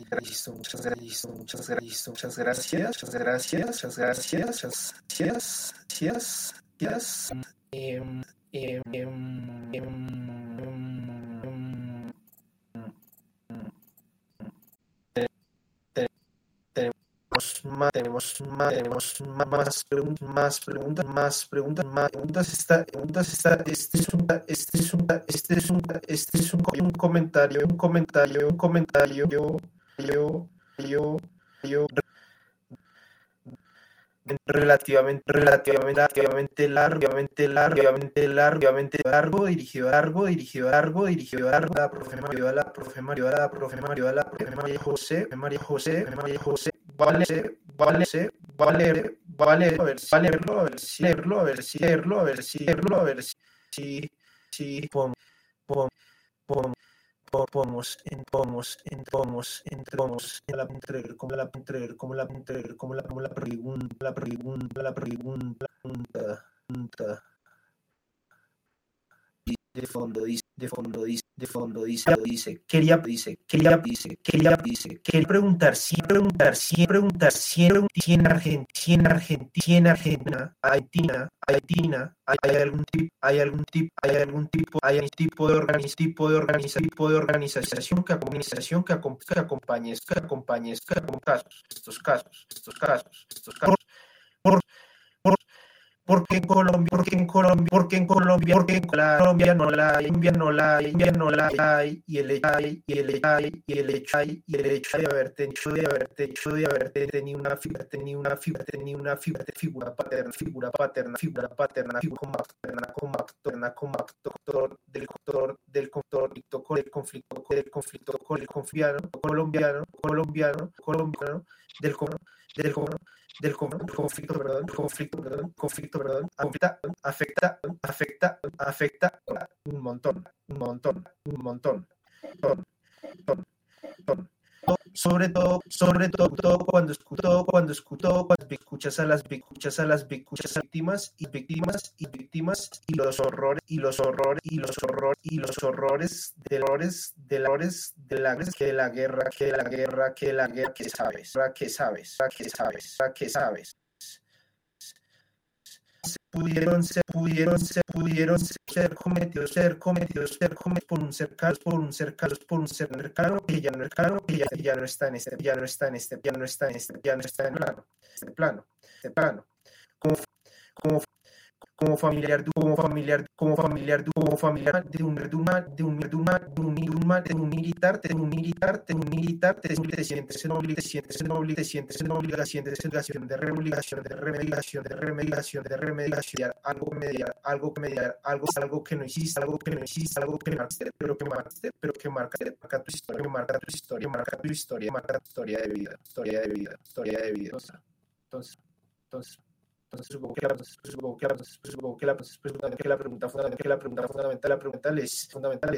muchas gracias, muchas gracias, muchas gracias, muchas gracias, muchas gracias, gracias, gracias, gracias. Tenemos más preguntas. Este es un comentario, yo relativamente largo, dirigido a la profe María José, vale, a ver si pomos en la pregunta de fondo dice, quería preguntar si en Argentina, hay algún tipo de organización que acompañe estos casos. Porque en Colombia no la hay, y el hecho de haber tenido una figura paterna como actor del conflicto colombiano, del conflicto, afecta un montón. Sobre todo cuando escuchas a las víctimas y los horrores de la guerra que sabes. Pudieron ser cometidos por un cercano que ya no está en este plano. Como familiar de un militar, te sientes en obligación de remediar algo que no hiciste, pero que marca tu historia de vida. Entonces, supongo que la pregunta fundamental es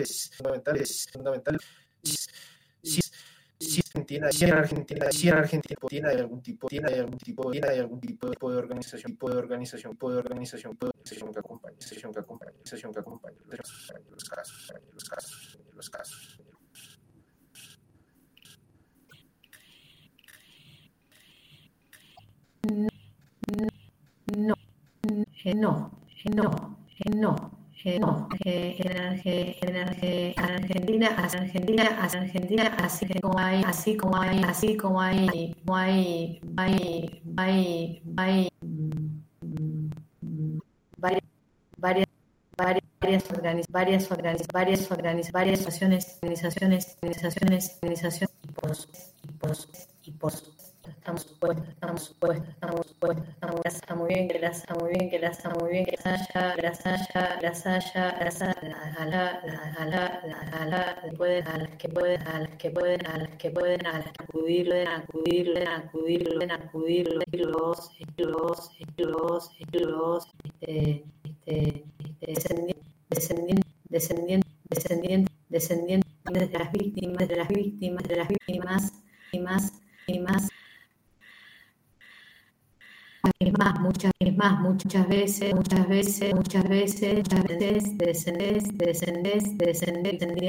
si en Argentina hay algún tipo de organización que acompañe los casos. No. En Argentina, así como hay varias organizaciones y pos. Estamos puestos. Está muy bien que las haya a las que pueden acudir descendientes de las víctimas y más. Muchas veces descendientes